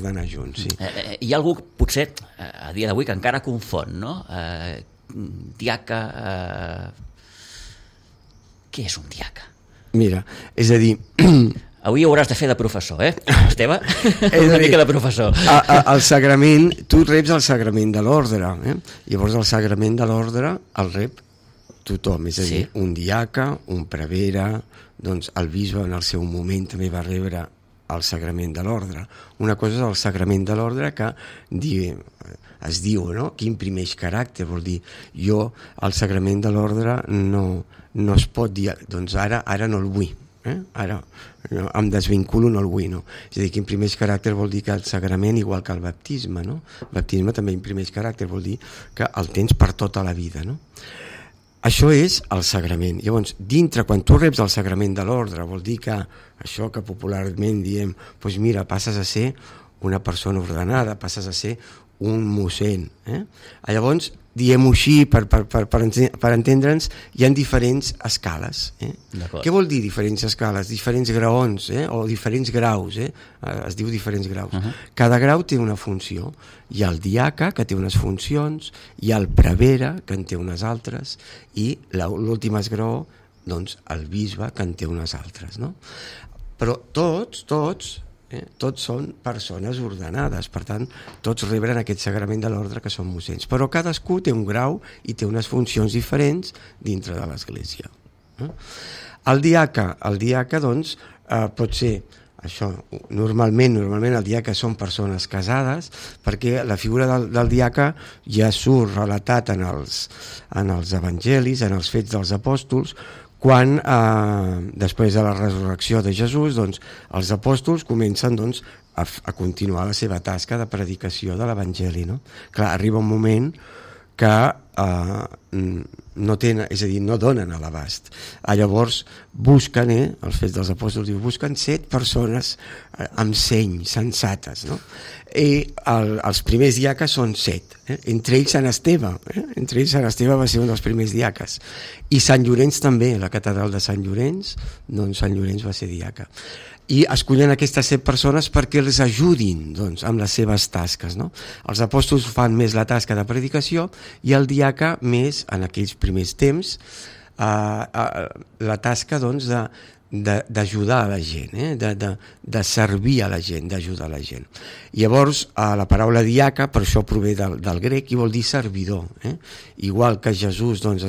ordenar junts, sí. Hi ha algú, potser, a dia d'avui, que encara confon, no? Diaca... Què és un diaca? Mira, és a dir... Avui hauràs de fer de professor, Esteve? Una mica de professor. El sagrament, tu reps el sagrament de l'ordre, llavors el sagrament de l'ordre el rep tothom, és a dir, un diaca, un prevere, doncs el bisbe en el seu moment també va rebre el sagrament de l'ordre. Una cosa és el sagrament de l'ordre que es diu, no?, que imprimeix caràcter, vol dir, jo el sagrament de l'ordre no es pot dir, doncs ara no el vull. Ara em desvinculo, no el vull, no? És a dir, que imprimeix caràcter vol dir que el sagrament, igual que el baptisme, no? El baptisme també imprimeix caràcter, vol dir que el tens per tota la vida, no? Això és el sagrament. Llavors, dintre, quan tu reps el sagrament de l'ordre, vol dir que això que popularment diem, doncs mira, passes a ser una persona ordenada, passes a ser un mossèn. Llavors, diem-ho així, per entendre'ns, hi ha diferents escales. Què vol dir diferents escales? Diferents graons, o diferents graus. Es diu diferents graus. Cada grau té una funció. Hi ha el diaca, que té unes funcions, hi ha el prevere, que en té unes altres, i l'últim esgraó, doncs, el bisbe, que en té unes altres. No? Però tots són persones ordenades, per tant, tots reben aquest sagrament de l'ordre que són mossens, però cadascú té un grau i té unes funcions diferents dintre de l'Església. El diaca, doncs, pot ser això, normalment el diaca són persones casades, perquè la figura del diaca ja surt relatat en els evangelis, en els fets dels apòstols, quan després de la resurrecció de Jesús, doncs, els apòstols comencen, doncs, a continuar la seva tasca de predicació de l'Evangeli, no? Clar, arriba un moment que no tenen, és a dir, no donen a l'abast. Llavors busquen, els fets dels apòstols diu, busquen 7 persones amb seny, sensates, no? I els primers diaques són 7, entre ells Sant Esteve, Sant Esteve va ser un dels primers diaques, i Sant Llorenç també, la catedral de Sant Llorenç, doncs Sant Llorenç va ser diaca. I escollen aquestes 7 persones perquè els ajudin, doncs, amb les seves tasques, no? Els apòstols fan més la tasca de predicació i el diaca més, en aquells primers temps, la tasca, doncs, d'ajudar a la gent, de servir a la gent, d'ajudar a la gent. Llavors, la paraula diaca, per això prové del grec, i vol dir servidor. Igual que Jesús, doncs,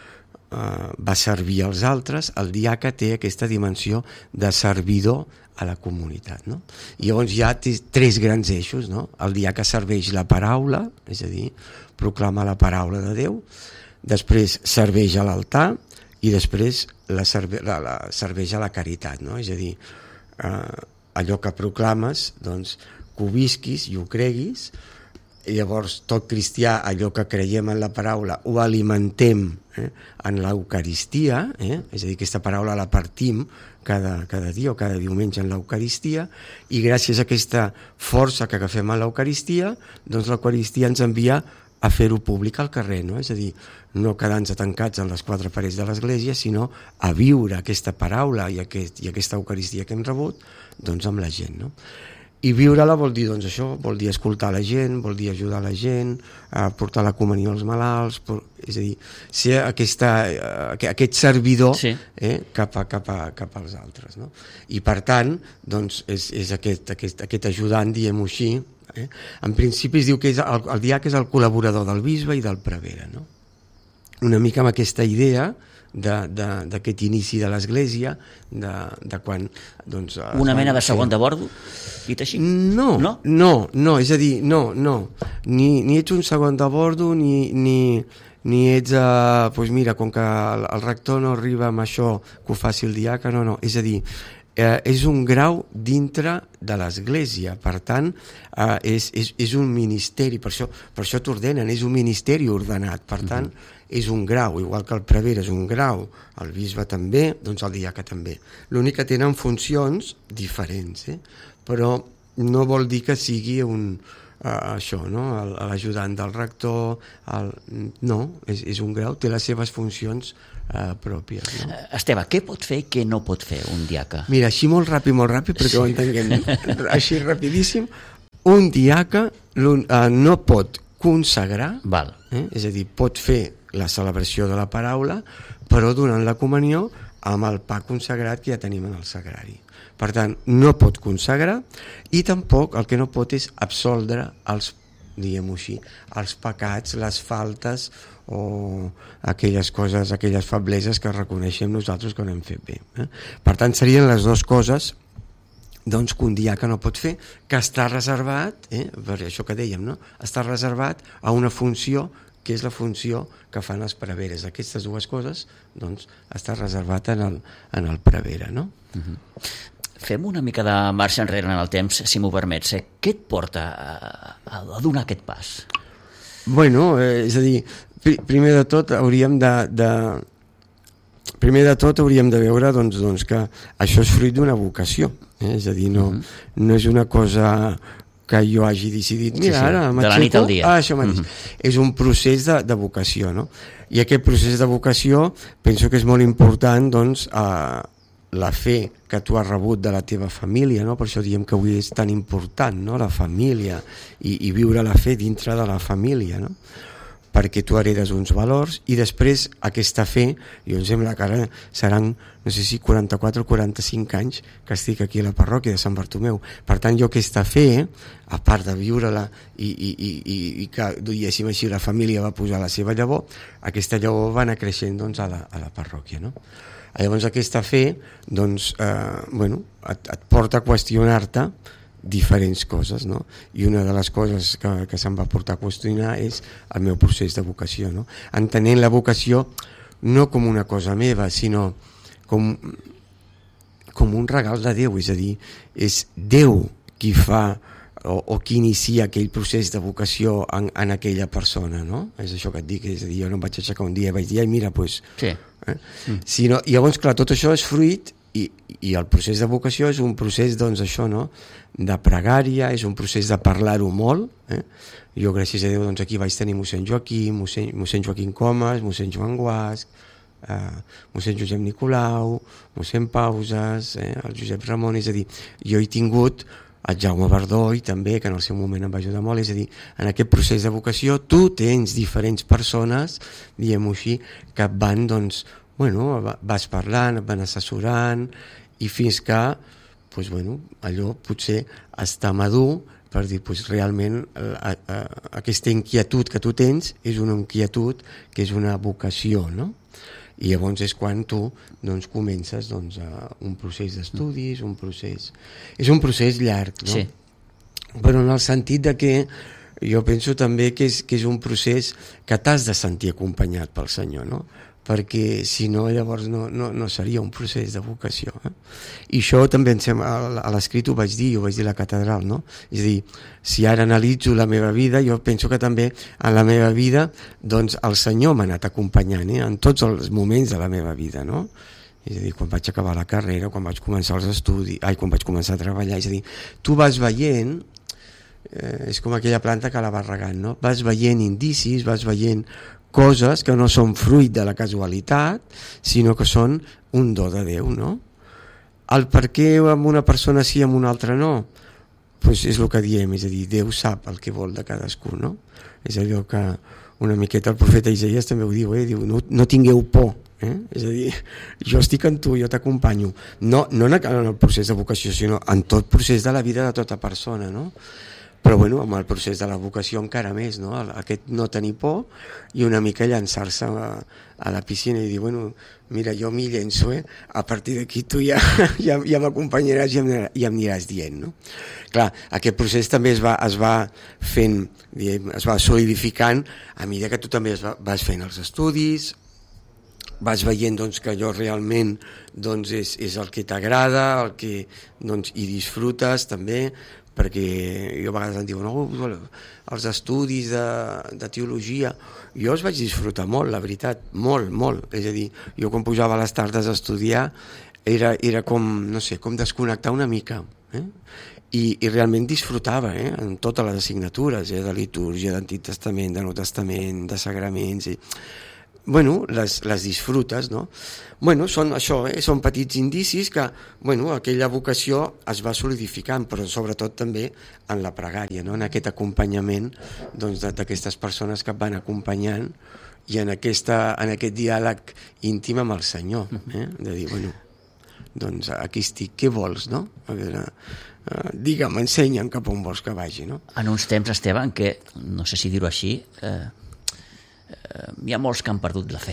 va servir als altres, el diaca té aquesta dimensió de servidor a la comunitat, no? I llavors hi ha 3 grans eixos, no? El diaca serveix la paraula, és a dir, proclama la paraula de Déu, després serveix a l'altar i després serveix a la caritat, no? És a dir, allò que proclames, doncs, que ho visquis i ho creguis, i llavors tot cristià, allò que creiem en la paraula, ho alimentem en l'Eucaristia, és a dir, aquesta paraula la partim cada dia o cada diumenge en l'Eucaristia, i gràcies a aquesta força que agafem en l'Eucaristia, doncs l'Eucaristia ens envia a fer-ho públic al carrer, no? És a dir, no quedar-nos tancats en les 4 parets de l'Església, sinó a viure aquesta paraula i aquesta Eucaristia que hem rebut, doncs amb la gent, no? I viure-la vol dir, doncs, això, vol dir escoltar la gent, vol dir ajudar la gent, portar la comunió als malalts, és a dir, ser aquest servidor cap als altres, no? I per tant, doncs, és aquest ajudant, diem-ho així, en principi es diu que el diaca és el col·laborador del bisbe i del prevere, no? Una mica amb aquesta idea d'aquest inici de l'Església, de quan, doncs... Una mena de segon de bordo, dit així? No, és a dir, no. Ni ets un segon de bordo, ni ets, doncs mira, com que el rector no arriba amb això, que ho faci el diaca, no. És a dir, és un grau dintre de l'Església, per tant, és un ministeri, per això t'ordenen, és un ministeri ordenat, per tant, és un grau, igual que el prevere és un grau, el bisbe també, doncs el diaca també. L'únic que tenen funcions diferents, però no vol dir que sigui això, no? L'ajudant del rector, no, és un grau, té les seves funcions pròpies. No? Esteve, què pot fer i què no pot fer un diaca? Mira, així molt ràpid, perquè ho entenguem així rapidíssim. un diaca no pot consagrar, Val. és a dir, pot fer la celebració de la paraula, però donant la comunió amb el pa consagrat que ja tenim en el sagrari. Per tant, no pot consagrar, i tampoc el que no pot és absoldre els, diguem-ho així, els pecats, les faltes o aquelles coses, aquelles febleses que reconeixem nosaltres que no hem fet bé. Per tant, serien les dues coses doncs, que un diaca no pot fer, que està reservat, per això que dèiem, no? Està reservat a una funció que és la funció que fan els preveres. Aquestes dues coses doncs, està reservat en el prevere. No? Fem una mica de marxa enrere en el temps, si m'ho permets. Què et porta a donar aquest pas? Bueno, és a dir, primer de tot hauríem de veure doncs, que això és fruit d'una vocació. És a dir, no és una cosa que jo hagi decidit, mira, ara de la nit al dia. Això mateix. És un procés de vocació, no? I aquest procés de vocació penso que és molt important, doncs, la fe que tu has rebut de la teva família, no? Per això diem que avui és tan important, no? La família, i viure la fe dintre de la família, no? Perquè tu heredes uns valors, i després aquesta fe, jo em sembla que ara seran, no sé si 44 o 45 anys que estic aquí a la parròquia de Sant Bartomeu. Per tant, jo aquesta fe, a part de viure-la i que, diguéssim així, la família va posar la seva llavor, aquesta llavor va anar creixent, doncs, a la parròquia, no? Llavors aquesta fe, doncs, et porta a qüestionar-te diferents coses, no? I una de les coses que se'm va portar a qüestionar és el meu procés de vocació, no? Entenent la vocació no com una cosa meva, sinó com un regal de Déu, és a dir, és Déu qui fa o qui inicia aquell procés de vocació en aquella persona, no? És això que et dic, és a dir, jo no em vaig aixecar un dia i vaig dir, ai, mira, doncs... Sí. Sinó, llavors, clar, tot això és fruit, i el procés de vocació és un procés, doncs, això, no?, de pregària, és un procés de parlar-ho molt. Jo, gràcies a Déu, doncs, aquí vaig tenir mossèn Joaquim, mossèn Joaquim Comas, mossèn Joan Guasc, mossèn Josep Nicolau, mossèn Pauses, el Josep Ramon, és a dir, jo he tingut el Jaume Verdoi també, que en el seu moment em va ajudar molt, és a dir, en aquest procés de vocació tu tens diferents persones, diguem-ho així, que van, doncs, vas parlant, et van assessorant, i fins que allò potser està madur per dir, realment aquesta inquietud que tu tens és una inquietud que és una vocació, no? I llavors és quan tu comences un procés d'estudis, és un procés llarg, no? Sí. Però en el sentit de que jo penso també que és un procés que t'has de sentir acompanyat pel Senyor, no? Perquè si no, llavors no seria un procés de vocació. I això també a l'escrit ho vaig dir a la catedral, no? És a dir, si ara analitzo la meva vida, jo penso que també en la meva vida doncs el Senyor m'ha anat acompanyant en tots els moments de la meva vida, no? És a dir, quan vaig acabar la carrera, quan vaig començar els estudis, quan vaig començar a treballar, és a dir, tu vas veient, és com aquella planta que la vas regant, no? Vas veient indicis, vas veient coses que no són fruit de la casualitat, sinó que són un do de Déu, no? El per què amb una persona sí i amb una altra no? Doncs és el que diem, és a dir, Déu sap el que vol de cadascú, no? És allò que una miqueta el profeta Isaías també ho diu, diu, no tingueu por, és a dir, jo estic amb tu, jo t'acompanyo, no en el procés de vocació, sinó en tot procés de la vida de tota persona, no? Però amb el procés de la vocació encara més, no? Aquest no tenir por i una mica llançar-se a la piscina i dir, mira, jo m'hi llenço, a partir d'aquí tu ja m'acompanyaràs i em aniràs dient, no? Clar, aquest procés també es va fent, es va solidificant a mesura que tu també vas fent els estudis, vas veient que allò realment és el que t'agrada, el que hi disfrutes també, perquè jo a vegades em diuen els estudis de teologia, jo els vaig disfrutar molt, la veritat, molt, és a dir, jo quan pujava a les tardes a estudiar era com, no sé, com desconnectar una mica, i realment disfrutava en totes les assignatures, de litúrgia, d'Antic Testament, de Nou Testament, de sagraments, bueno, les disfrutes, no? Bueno, són això, són petits indicis que, bueno, aquella vocació es va solidificant, però sobretot també en la pregària, no? En aquest acompanyament, doncs, d'aquestes persones que et van acompanyant i en aquest diàleg íntim amb el Senyor, de dir, bueno, doncs aquí estic, què vols, no? A veure, digue'm, ensenya'm cap on vols que vagi, no? En uns temps, Esteve, en què, no sé si dir-ho així, hi ha molts que han perdut la fe.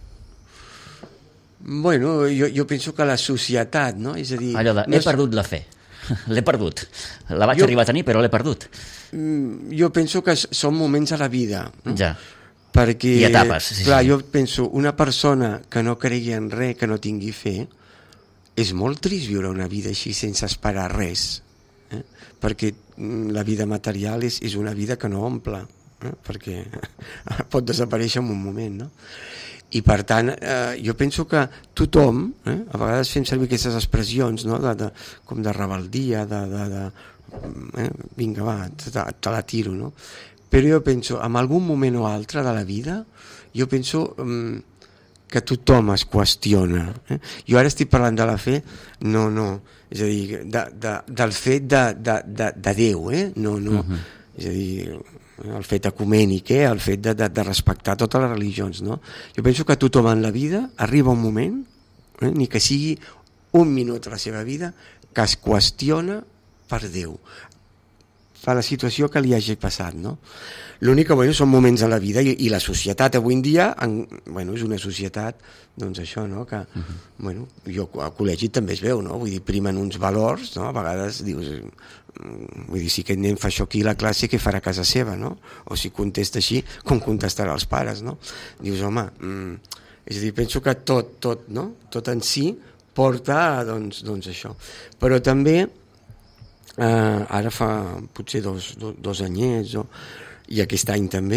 Bueno, jo penso que la societat, no? És a dir... Allò de, he perdut la fe, l'he perdut. La vaig arribar a tenir, però l'he perdut. Jo penso que són moments a la vida, no? Ja. Perquè, i etapes. Sí, clar, sí. Jo penso, una persona que no cregui en res, que no tingui fe, és molt trist viure una vida així sense esperar res, perquè la vida material és una vida que no omple, perquè pot desaparèixer en un moment, no? I per tant, jo penso que tothom, a vegades fem servir aquestes expressions, no? Com de rebeldia, vinga, va, te la tiro, no? Però jo penso, en algun moment o altre de la vida, jo penso que tothom es qüestiona. Jo ara estic parlant de la fe, no, és a dir, del fet de Déu, no, és a dir, el fet ecumènic, el fet de respectar totes les religions, no? Jo penso que tothom en la vida arriba un moment, ni que sigui un minut de la seva vida, que es qüestiona per Déu, per la situació que li hagi passat, no? L'únic que, bueno, són moments en la vida i la societat avui en dia, bueno, és una societat, doncs això, no? Que, bueno, jo al col·legi també es veu, no? Vull dir, primen uns valors, no? A vegades dius, vull dir, si aquest nen fa això aquí a la classe, què farà a casa seva, no? O si contesta així, com contestarà els pares, no? Dius, home, és a dir, penso que tot, no? Tot en si porta, doncs això. Però també, ara fa potser dos anyets, i aquest any també,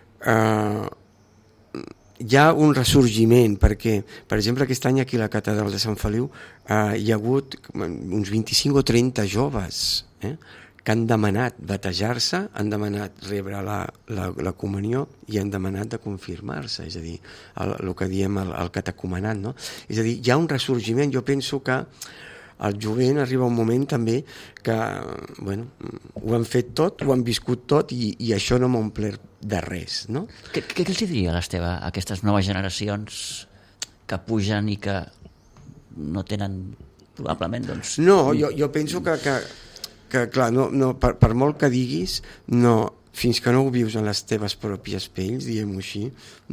hi ha un ressorgiment, perquè, per exemple, aquest any aquí a la catedral de Sant Feliu hi ha hagut uns 25 o 30 joves que han demanat batejar-se, han demanat rebre la comunió i han demanat de confirmar-se, és a dir, el que diem el catecumenat, no? És a dir, hi ha un ressorgiment. Jo penso que el jovent arriba un moment també que, bueno, ho han fet tot, ho han viscut tot i això no m'ha omplert de res, no? Què els diria l'Esteve a aquestes noves generacions que pugen i que no tenen probablement, doncs... No, jo penso que clar, no, per molt que diguis, no, fins que no ho vius en les teves pròpies pells, diguem-ho així,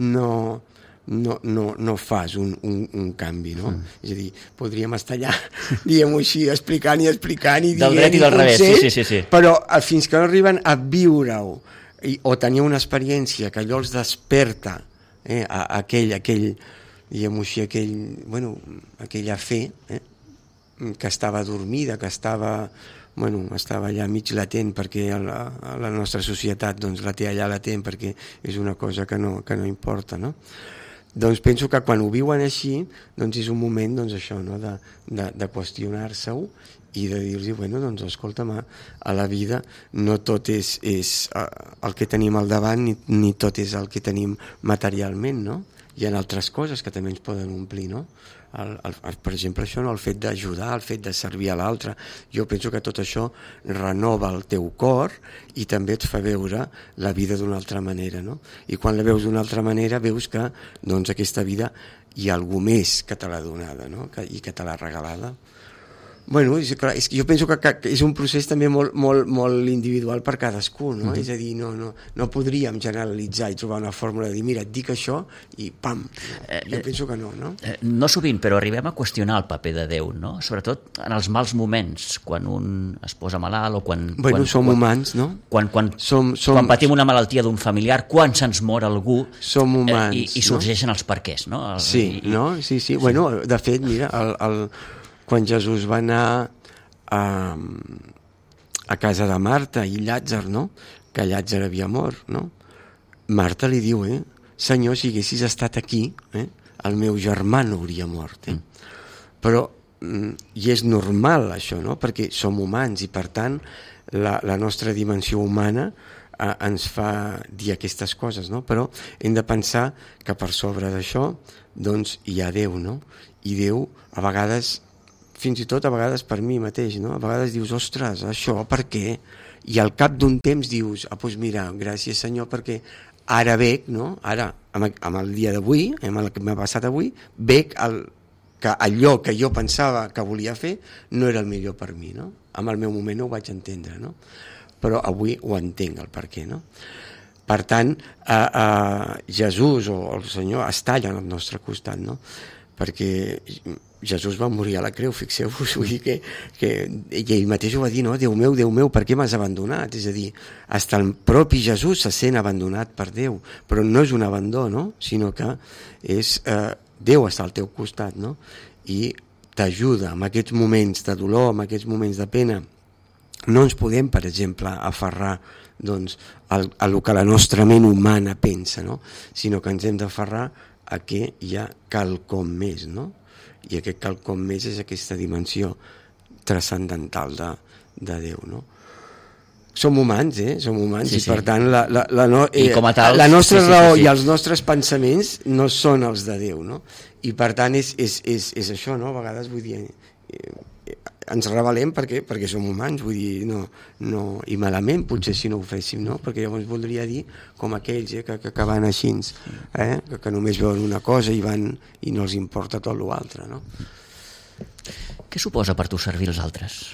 no fas un canvi, no? És a dir, podríem estar allà, diguem-ho així, explicant i dient del dret i del revés, sí. Però fins que no arriben a viure-ho o tenir una experiència que allò els desperta aquell diguem-ho així, aquella fe que estava dormida, que estava allà mig latent, perquè la nostra societat doncs, la té allà latent perquè és una cosa que no importa, no? Doncs penso que quan ho viuen així, doncs és un moment, doncs això, no? de qüestionar-se-ho i de dir-los, bueno, doncs escolta'm, a la vida no tot és el que tenim al davant ni tot és el que tenim materialment, no? Hi ha altres coses que també ens poden omplir, no? Per exemple, això, no? El fet d'ajudar, el fet de servir a l'altre. Jo penso que tot això renova el teu cor i també et fa veure la vida d'una altra manera, no? I quan la veus d'una altra manera veus que doncs, aquesta vida hi ha algú més que te l'ha donada, no? I que te l'ha regalada. Bueno, clar, jo penso que és un procés també molt individual per cadascú, no? És a dir, no podríem generalitzar i trobar una fórmula de dir, mira, et dic això i pam, jo penso que no? No sovint, però arribem a qüestionar el paper de Déu, no? Sobretot en els mals moments, quan un es posa malalt o quan... Bueno, som humans, no? Quan patim una malaltia d'un familiar, quan se'ns mor algú... Som humans, i sorgeixen els perquès, no? Sí, no? Sí. Bueno, de fet, mira, quan Jesús va anar a casa de Marta i Llàtzer, no? Que Llàtzer havia mort, no? Marta li diu, Senyor, si haguessis estat aquí, el meu germà no hauria mort. Però, i és normal això, no? Perquè som humans i, per tant, la nostra dimensió humana ens fa dir aquestes coses, no? Però hem de pensar que per sobre d'això doncs hi ha Déu, no? I Déu a vegades, fins i tot a vegades per mi mateix, no? A vegades dius, ostres, això per què? I al cap d'un temps dius, doncs mira, gràcies Senyor perquè ara veig, no? Ara, amb el dia d'avui, amb el que m'ha passat avui, veig que allò que jo pensava que volia fer no era el millor per mi, no? En el meu moment no ho vaig entendre, no? Però avui ho entenc, el per què, no? Per tant, Jesús o el Senyor es talla al nostre costat, no? Perquè Jesús va morir a la creu, fixeu-vos, vull dir que ell mateix ho va dir, no? Déu meu, per què m'has abandonat? És a dir, fins el propi Jesús se sent abandonat per Déu, però no és un abandó, no? Sinó que és Déu està al teu costat, no? I t'ajuda en aquests moments de dolor, en aquests moments de pena. No ens podem, per exemple, aferrar doncs, a el que la nostra ment humana pensa, no? Sinó que ens hem d'aferrar a que hi ha quelcom més, no? I aquest quelcom més és aquesta dimensió transcendental de Déu, no? Som humans, Som humans, sí, i per tant la nostra raó i els nostres pensaments no són els de Déu, no? I per tant és això, no? A vegades vull dir... ens rebel·lem perquè som humans, vull dir, no, i malament potser si no ho féssim, no? Perquè llavors voldria dir com aquells que van així, que només veuen una cosa i no els importa tot l'altre, no? Què suposa per tu servir els altres?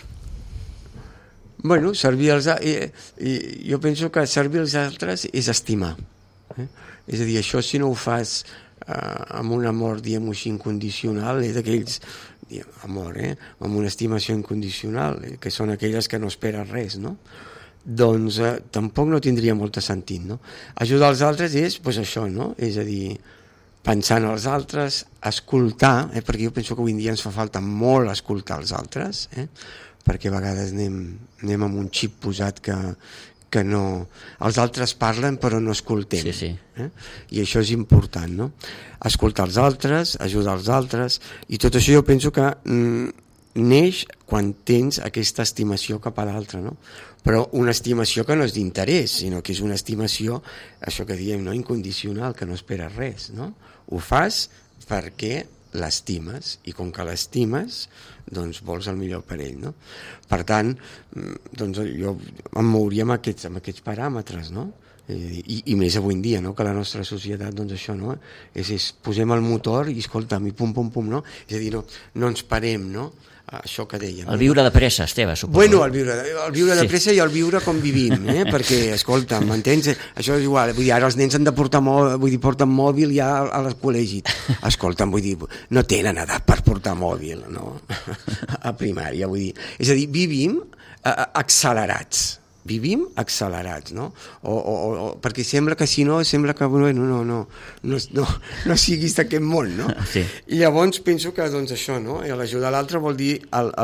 Bueno, servir els jo penso que servir els altres és estimar, és a dir, això si no ho fas amb un amor, diguem-ho així, incondicional, és d'aquells amor, amb una estimació incondicional, que són aquelles que no esperes res, no? Doncs tampoc no tindria molt de sentit, no? Ajudar els altres és doncs això, no? És a dir, pensar en els altres, escoltar, perquè jo penso que avui en dia ens fa falta molt escoltar els altres, perquè a vegades anem amb un xip posat que no... Els altres parlen però no escoltem. Sí, sí. I això és important, no? Escoltar els altres, ajudar els altres, i tot això jo penso que neix quan tens aquesta estimació cap a l'altre, no? Però una estimació que no és d'interès, sinó que és una estimació, això que diem, no? Incondicional, que no esperes res, no? Ho fas perquè l'estimes, i com que l'estimes doncs vols el millor per ell, no? Per tant, doncs jo em mouria amb aquests paràmetres, no? I més avui en dia, no? Que la nostra societat, doncs això, no? És posem el motor i escolta'm, i pum, pum, pum, no? És a dir, no ens parem, no? Això que dèiem. El viure de pressa, Esteve, suposo. Bueno, el viure de pressa i el viure com vivim, perquè, escolta, m'entens? Això és igual, vull dir, ara els nens han de portar porten mòbil ja al col·legi. Escolta'm, vull dir, no tenen edat per portar mòbil, no? A primària, vull dir. És a dir, vivim accelerats, no? Perquè sembla que si no, sembla que no siguis d'aquest món, no? Sí. I llavors penso que doncs això, no? L'ajudar l'altre vol dir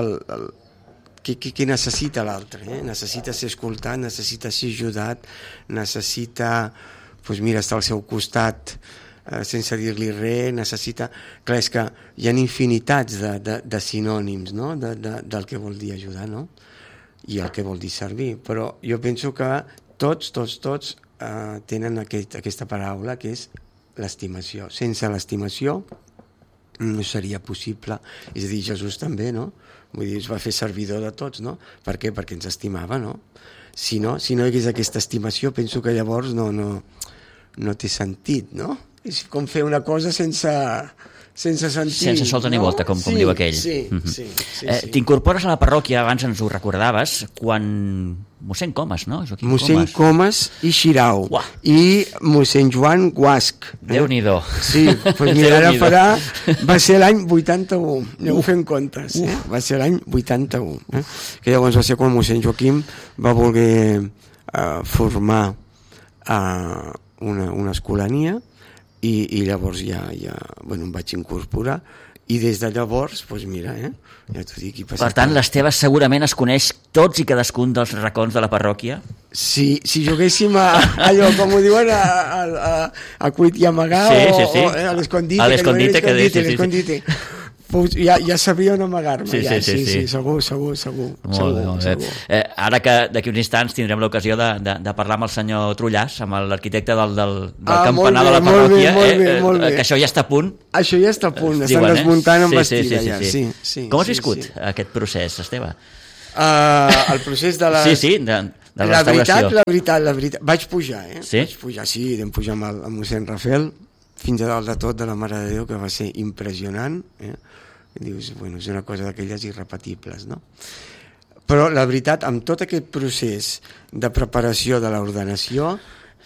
què necessita l'altre, necessita ser escoltat, necessita ser ajudat, necessita, doncs mira, estar al seu costat sense dir-li res, necessita... Clar, és que hi ha infinitats de sinònims, no? Del que vol dir ajudar, no? I el que vol dir servir, però jo penso que tots tenen aquesta paraula que és l'estimació. Sense l'estimació no seria possible, és a dir, Jesús també, no? Vull dir, es va fer servidor de tots, no? Per què? Perquè ens estimava, no? Si no hi hagués aquesta estimació, penso que llavors no té sentit, no? És com fer una cosa sense sentit. Sense solta ni volta, com diu aquell. Sí. T'incorpores a la parròquia, abans ens ho recordaves, quan mossèn Comas, no? Mossèn Comas i Xirau. Uah. I mossèn Joan Guasc. Déu-n'hi-do. Sí, doncs mira, ara va ser l'any 81, aneu fent comptes, va ser l'any 81, que llavors va ser quan mossèn Joaquim va voler formar una escolania, i llavors ja em vaig incorporar, i des de llavors, doncs mira, ja t'ho dic. Per tant, l'Esteve segurament es coneix tots i cadascun dels racons de la parròquia? Si juguéssim allò, com ho diuen, a cuit i amagar, sí. o a l'escondite. A l'escondite. Ja sabia on amagar-me. Sí, segur. Molt bé. Ara que d'aquí uns instants tindrem l'ocasió de parlar amb el senyor Trullàs, amb l'arquitecte del campanar de la parròquia, molt bé. Que això ja està a punt. Això ja està a punt, estan desmuntant amb bastida ja. Com has viscut aquest procés, Esteve? El procés de la... Sí, de la restauració. La veritat. Vaig pujar, Sí? Vaig pujar, vam pujar amb el mossèn Rafael, fins a dalt de tot de la Mare de Déu, que va ser impressionant, I dius, bueno, és una cosa d'aquelles irrepetibles, no? Però la veritat, amb tot aquest procés de preparació de l'ordenació,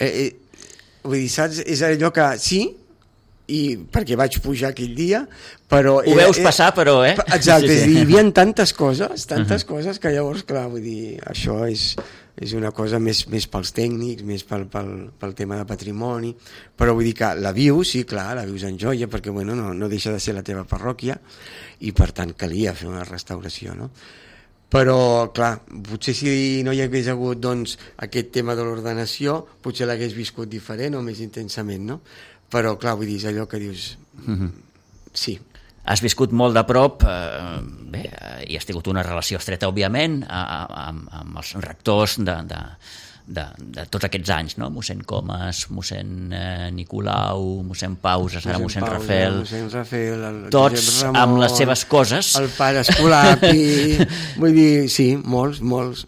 vull dir, saps, és allò que sí, i perquè vaig pujar aquell dia, però... Ho veus passar, però, Exacte, hi havia tantes coses que llavors, clar, vull dir, això és una cosa més pels tècnics, més pel tema de patrimoni, però vull dir que la vius, sí, clar, la vius en joia, perquè bueno, no deixa de ser la teva parròquia, i per tant calia fer una restauració, no? Però, clar, potser si no hi hagués hagut doncs, aquest tema de l'ordenació, potser l'hagués viscut diferent o més intensament, no? Però, clar, vull dir, és allò que dius... Sí. Has viscut molt de prop, bé, i has tingut una relació estreta, òbviament, amb els rectors de tots aquests anys, no? Mossèn Comas, mossèn Nicolau, mossèn Pausas, ara mossèn Rafael, tots Ramon, amb les seves coses. El pare Escolapi, vull dir, sí, molts.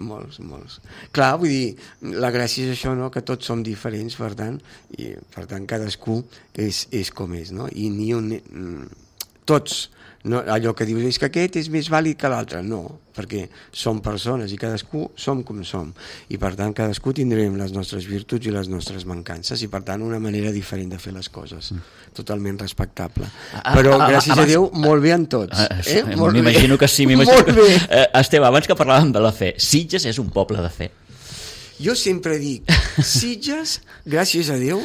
Clar, vull dir, la gràcia és això, no?, que tots som diferents, per tant cadascú és com és, no? I ni un... tots, no, allò que dius és que aquest és més vàlid que l'altre, no, perquè som persones i cadascú som com som, i per tant cadascú tindrem les nostres virtuts i les nostres mancances, i per tant una manera diferent de fer les coses, totalment respectable, però gràcies a Déu molt bé en tots. M'imagino que sí, Esteve, abans que parlàvem de la fe, Sitges és un poble de fe. Jo sempre dic, Sitges, gràcies a Déu,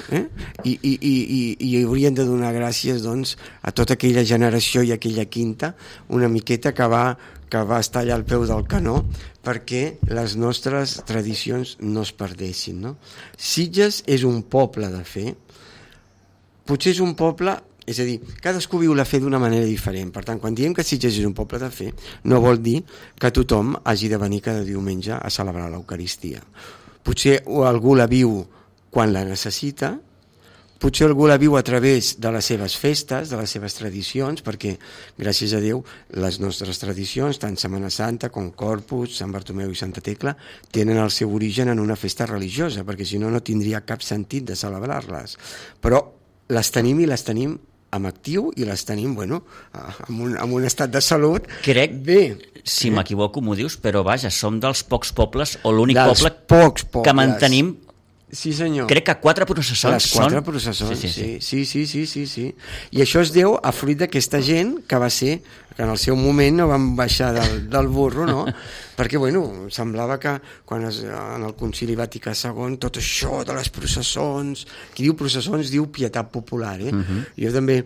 i haurien de donar gràcies doncs, a tota aquella generació i aquella quinta, una miqueta que va estar allà al peu del canó perquè les nostres tradicions no es perdessin, no? Sitges és un poble de fe, potser és un poble... És a dir, cadascú viu la fe d'una manera diferent. Per tant, quan diem que Sitges és un poble de fe, no vol dir que tothom hagi de venir cada diumenge a celebrar l'Eucaristia. Potser algú la viu quan la necessita, potser algú la viu a través de les seves festes, de les seves tradicions, perquè, gràcies a Déu, les nostres tradicions, tant Setmana Santa com Corpus, Sant Bartomeu i Santa Tecla, tenen el seu origen en una festa religiosa, perquè si no, no tindria cap sentit de celebrar-les. Però les tenim i les tenim amb actiu i les tenim, bueno, amb un estat de salut. Crec, si m'equivoco m'ho dius, però vaja, som dels pocs pobles o l'únic poble que mantenim. Sí, senyor. Crec que 4 processons són. Les 4 processons, sí. I això es deu a fruit d'aquesta gent que va ser, que en el seu moment no van baixar del burro, no? Perquè, bueno, semblava que quan en el Concili Vaticà II tot això de les processons, qui diu processons diu pietat popular, Jo també,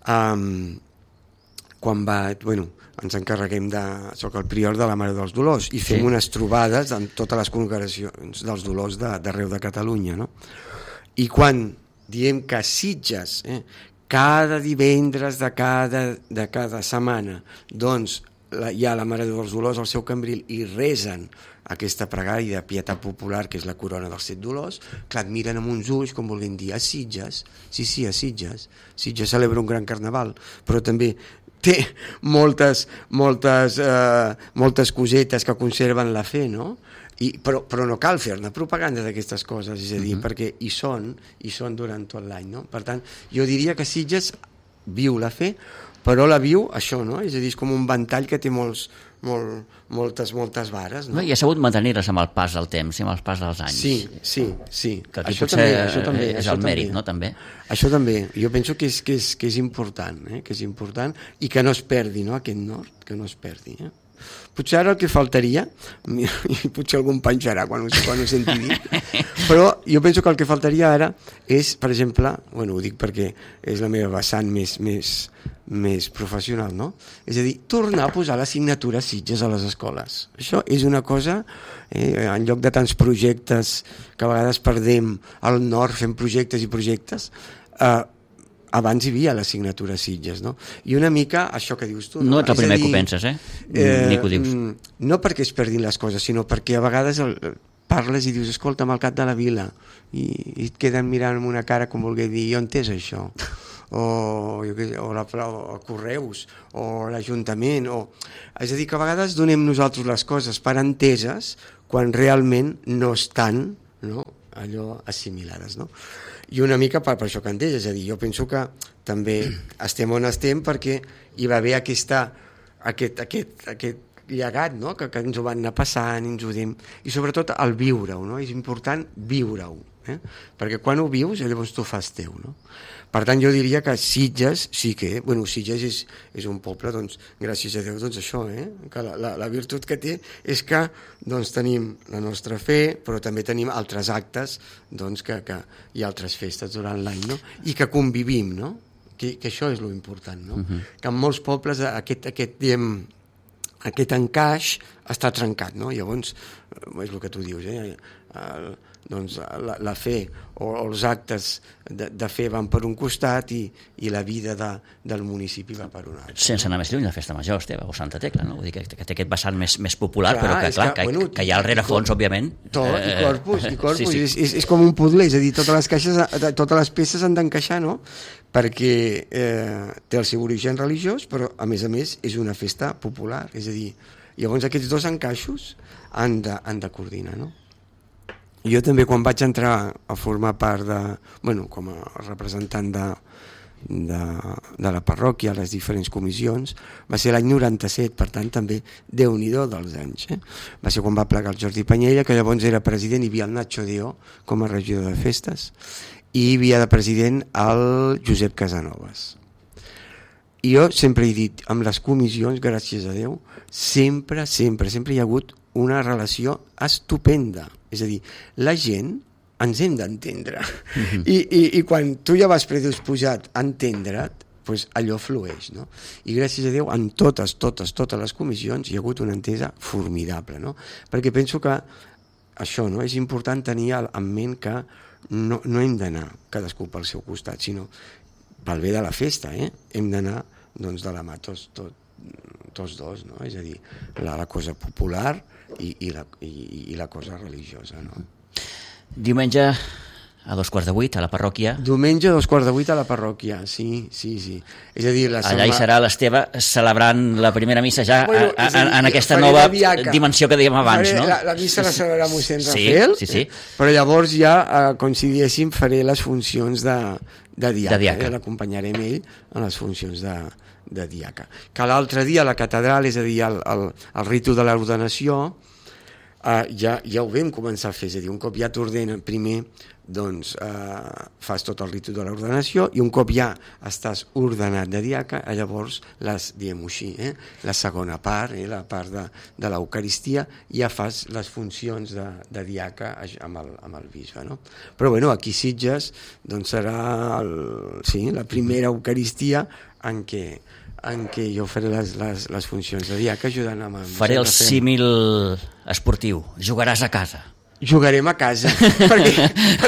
quan ens encarreguem soc el prior de la Mare dels Dolors i fem unes trobades en totes les congregacions dels Dolors d'arreu de Catalunya, no? I quan diem que Sitges, cada divendres de cada setmana, doncs hi ha la Mare dels Dolors al seu cambril i resen aquesta pregària de pietat popular, que és la corona dels 7 dolors, clar, et miren amb uns ulls com volent dir, a Sitges, sí, a Sitges celebra un gran carnaval, però també té moltes cosetes que conserven la fe, no? Però no cal fer-ne propaganda d'aquestes coses, és a dir, perquè hi són durant tot l'any, no? Per tant, jo diria que Sitges viu la fe, però la viu això, no? És a dir, és com un ventall que té moltes vares, no? I ha sabut mantenir-les amb el pas del temps i amb el pas dels anys. Sí. Que aquí potser és el mèrit, no? També. Això també. Jo penso que és important, que és important i que no es perdi, no? Aquest nord, que no es perdi, Potser ara el que faltaria, i potser algú em penjarà quan ho senti dir, però jo penso que el que faltaria ara és, per exemple, ho dic perquè és la meva vessant més professional, no? És a dir, tornar a posar l'assignatura Sitges a les escoles. Això és una cosa, en lloc de tants projectes que a vegades perdem al nord fent projectes i projectes, abans hi havia l'assignatura Sitges, no? I una mica això que dius tu. No ets el primer que ho penses, ni que ho dius. No perquè es perdin les coses, sinó perquè a vegades parles i dius, escolta'm, al cap de la vila, i et queden mirant amb una cara com volgué dir, i on és això? O Correus, o l'Ajuntament, és a dir, que a vegades donem nosaltres les coses per enteses quan realment no estan, no, allò assimilades, no? I una mica per això que entès, és a dir, jo penso que també estem on estem perquè hi va haver aquest llegat, no? que ens ho van anar passant i sobretot el viure-ho, no? És important viure-ho, perquè quan ho vius llavors t'ho fas teu, no? Per tant, jo diria que Sitges sí que... Sitges és un poble, doncs, gràcies a Déu, doncs això, que la virtut que té és que doncs, tenim la nostra fe, però també tenim altres actes, doncs, que hi ha altres festes durant l'any, no? I que convivim, no? Que això és lo important, no? Que en molts pobles aquest encaix està trencat, no? Llavors, és el que tu dius, doncs la fe o els actes de fe van per un costat i la vida del municipi va per un altre. Sense anar més lluny, la Festa Major, Esteve, o Santa Tecla, no? Vull dir que té aquest vessant més popular, però que hi ha al rerefons, òbviament. Tot, i corpus. Sí. És com un puzzle, és a dir, totes les peces han d'encaixar, no? Perquè té el seu origen religiós, però a més és una festa popular, és a dir, llavors aquests dos encaixos han de coordinar, no? Jo també quan vaig entrar a formar part com a representant de la parròquia a les diferents comissions, va ser l'any 97, per tant també Déu-n'hi-do dels anys. Va ser quan va plegar el Jordi Panyella, que llavors era president, hi havia el Nacho Deó com a regidor de festes, i hi havia de president el Josep Casanovas. I jo sempre he dit, amb les comissions, gràcies a Déu, sempre hi ha hagut una relació estupenda. És a dir, la gent ens hem d'entendre. I quan tu ja vas predisposat a entendre't, doncs allò flueix, no? I gràcies a Déu, en totes les comissions hi ha hagut una entesa formidable, no? Perquè penso que això, no? És important tenir en ment que no hem d'anar cadascú pel seu costat, sinó pel bé de la festa, hem d'anar doncs, de la mà tots dos, no? És a dir, la cosa popular i la cosa religiosa, no? Diumenge a 7:15 a la parròquia. Diumenge a 7:15 a la parròquia, sí. És a dir, allà hi serà l'Esteve celebrant la primera missa ja en aquesta nova dimensió que dèiem abans, no? La missa la celebrarà mossèn Rafel, sí. Però llavors ja, com si diguéssim, faré les funcions de diaca. L'acompanyarem ell en les funcions de diaca. Que l'altre dia a la catedral, és a dir, el ritu de l'ordenació, ja ho vam començar a fer, és a dir, un cop ja t'ordenen primer, doncs fas tot el ritu de l'ordenació, i un cop ja estàs ordenat de diaca, llavors diguem-ho així, la segona part, la part de l'Eucaristia, ja fas les funcions de diaca amb el bisbe, no? Però bueno, aquí Sitges doncs serà la primera Eucaristia en què jo faré les funcions de diaca ajudant amb... Faré el símil esportiu, jugaràs a casa. Jugarem a casa, perquè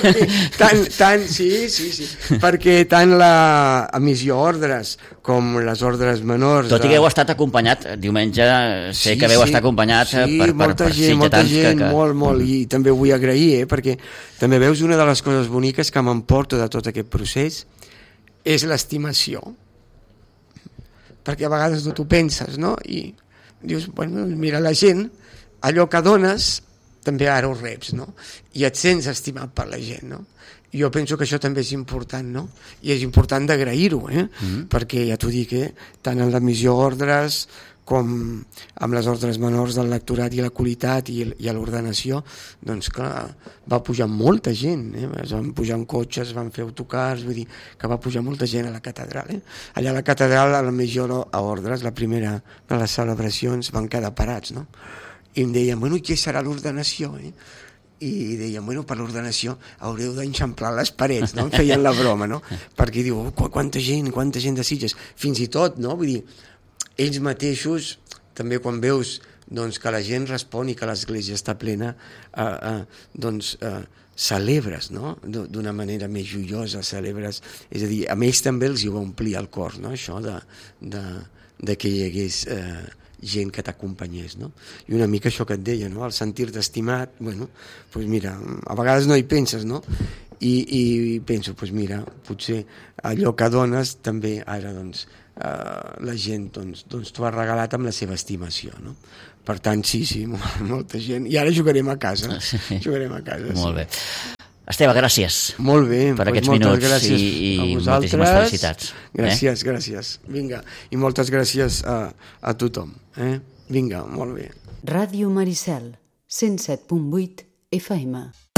perquè tant la emissió ordres com les ordres menors... Tot i que heu estat acompanyat, diumenge sé que heu estat acompanyat per molta gent, molt, i també ho vull agrair, perquè també veus una de les coses boniques que m'emporto de tot aquest procés és l'estimació, perquè a vegades tu penses, no? I dius, bueno, mira, la gent, allò que dones, també ara ho reps, no? I et sents estimat per la gent, no? I jo penso que això també és important, no? I és important d'agrair-ho, perquè ja t'ho dic, tant en l'emissió ordres com amb les ordres menors del lectorat i la qualitat i a l'ordenació, doncs clar, va pujar molta gent, es van pujar en cotxes, van fer autocars, vull dir que va pujar molta gent a la catedral. Allà a la catedral, a la major a ordres, la primera de les celebracions, van quedar parats, no? I em deien, bueno, què serà l'ordenació? I deien, bueno, per l'ordenació haureu d'enxamplar les parets, no? Em feien la broma, no? Perquè diu, quanta gent de Sitges, fins i tot, no? Vull dir, ells mateixos, també quan veus doncs que la gent respon i que l'església està plena, doncs celebres, no? D'una manera més joiosa, celebres, és a dir, a ells també els hi va omplir el cor, no? Això de que hi hagués gent que t'acompanyés, no? I una mica això que et deia, no? El sentir-te estimat, bueno, doncs mira, a vegades no hi penses, no? I penso, doncs mira, potser allò que dones també ara, doncs, la gent doncs t'ho ha regalat amb la seva estimació, no? Per tant, sí, molta gent. I ara jugarem a casa. Jugarem a casa. Molt bé. Esteve, gràcies. Molt bé. Per aquests minuts i moltíssimes felicitats. Gràcies. Vinga, i moltes gràcies a tothom. Vinga, molt bé. Ràdio Maricel, 107.8 FM.